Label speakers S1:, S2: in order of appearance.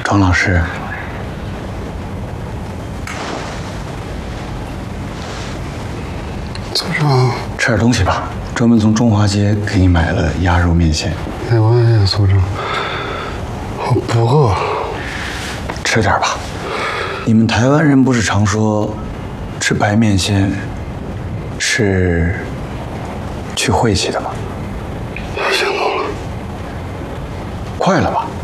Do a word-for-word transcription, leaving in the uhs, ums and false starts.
S1: 庄老师，
S2: 组长，
S1: 吃点东西吧。专门从中华街给你买了鸭肉面线。
S2: 没关系，组长，我不饿。
S1: 吃点吧。你们台湾人不是常说，吃白面线是去晦气的吗？
S2: 行动了，
S1: 快了吧？